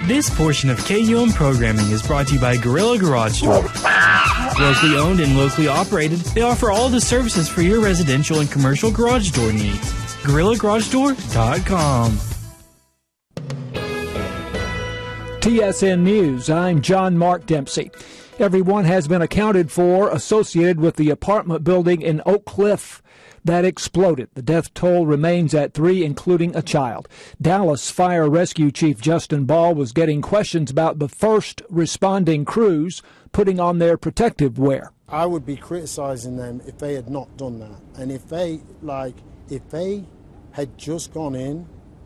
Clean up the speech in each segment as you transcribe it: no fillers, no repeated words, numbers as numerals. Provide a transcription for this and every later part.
This portion of KUM programming is brought to you by Gorilla Garage Door. Locally owned and locally operated, they offer all the services for your residential and commercial garage door needs. GorillaGarageDoor.com. TSN News, I'm John Mark Dempsey. Everyone has been accounted for associated with the apartment building in Oak Cliff that exploded. The death toll remains at 3, including a child. Dallas Fire Rescue Chief Justin Ball was getting questions about the first responding crews putting on their protective wear. I would be criticizing them if they had not done that. And if they had just gone in,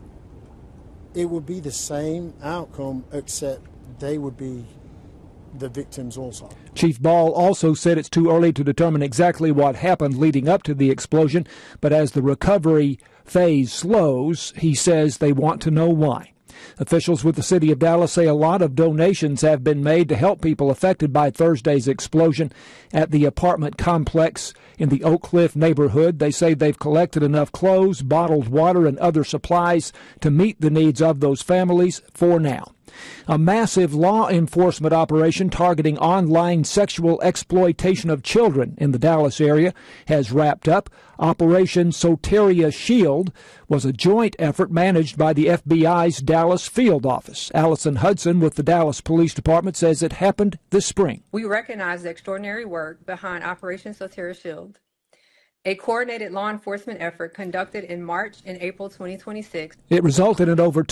it would be the same outcome, except they would be the victims also. Chief Ball also said it's too early to determine exactly what happened leading up to the explosion, but as the recovery phase slows, he says they want to know why. Officials with the city of Dallas say a lot of donations have been made to help people affected by Thursday's explosion at the apartment complex in the Oak Cliff neighborhood. They say they've collected enough clothes, bottled water, and other supplies to meet the needs of those families for now. A massive law enforcement operation targeting online sexual exploitation of children in the Dallas area has wrapped up. Operation Soteria Shield was a joint effort managed by the FBI's Dallas field office. Allison Hudson with the Dallas Police Department says it happened this spring. We recognize the extraordinary work behind Operation Soteria Shield, a coordinated law enforcement effort conducted in March and April 2026. It resulted in over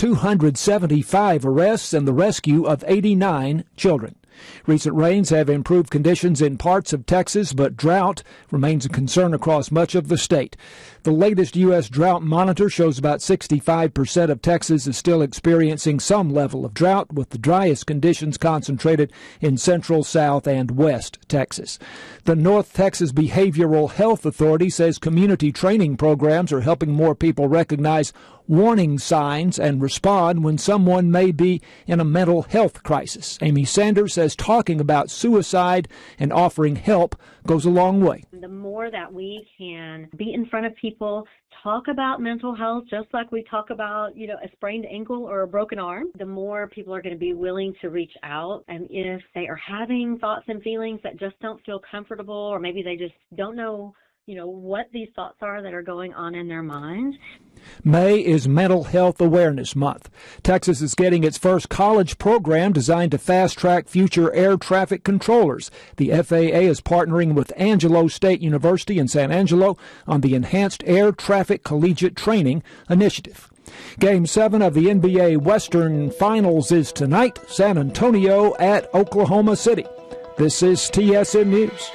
275 arrests and the rescue of 89 children. Recent rains have improved conditions in parts of Texas, but drought remains a concern across much of the state. The latest U.S. drought monitor shows about 65% of Texas is still experiencing some level of drought, with the driest conditions concentrated in central, south, and west Texas. The North Texas Behavioral Health Authority says community training programs are helping more people recognize warning signs and respond when someone may be in a mental health crisis. Amy Sanders says talking about suicide and offering help goes a long way. The more that we can be in front of people, talk about mental health, just like we talk about, a sprained ankle or a broken arm, the more people are going to be willing to reach out. And if they are having thoughts and feelings that just don't feel comfortable, or maybe they just don't know what these thoughts are that are going on in their mind. May is Mental Health Awareness Month. Texas is getting its first college program designed to fast-track future air traffic controllers. The FAA is partnering with Angelo State University in San Angelo on the Enhanced Air Traffic Collegiate Training Initiative. Game 7 of the NBA Western Finals is tonight, San Antonio at Oklahoma City. This is TSN News.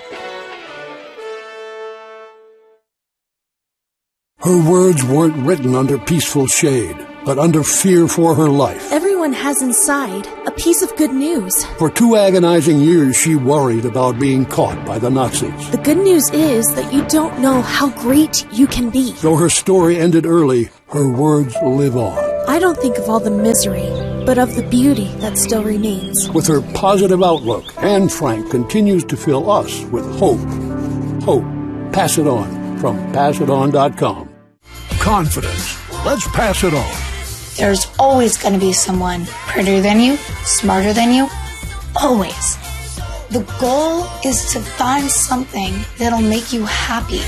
Her words weren't written under peaceful shade, but under fear for her life. Everyone has inside a piece of good news. For 2 agonizing years, she worried about being caught by the Nazis. The good news is that you don't know how great you can be. Though her story ended early, her words live on. I don't think of all the misery, but of the beauty that still remains. With her positive outlook, Anne Frank continues to fill us with hope. Hope. Pass it on from PassItOn.com. Confidence. Let's pass it on. There's always going to be someone prettier than you, smarter than you. Always. The goal is to find something that'll make you happy.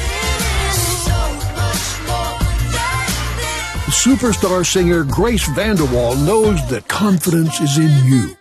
Superstar singer Grace VanderWaal knows that confidence is in you.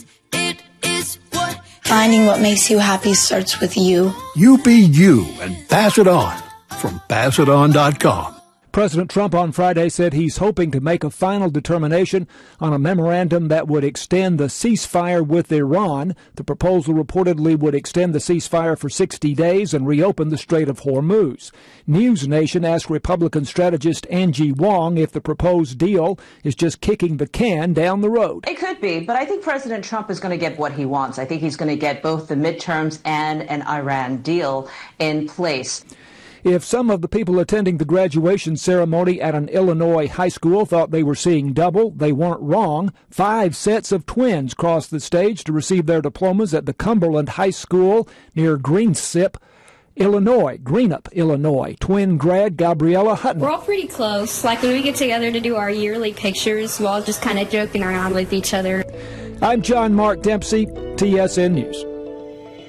Finding what makes you happy starts with you. You be you and pass it on from PassItOn.com. President Trump on Friday said he's hoping to make a final determination on a memorandum that would extend the ceasefire with Iran. The proposal reportedly would extend the ceasefire for 60 days and reopen the Strait of Hormuz. News Nation asked Republican strategist Angie Wong if the proposed deal is just kicking the can down the road. It could be, but I think President Trump is going to get what he wants. I think he's going to get both the midterms and an Iran deal in place. If some of the people attending the graduation ceremony at an Illinois high school thought they were seeing double, they weren't wrong. 5 sets of twins crossed the stage to receive their diplomas at the Cumberland High School near Greenup, Illinois. Twin grad Gabriella Hutton. We're all pretty close. Like when we get together to do our yearly pictures, we're all just kind of joking around with each other. I'm John Mark Dempsey, TSN News.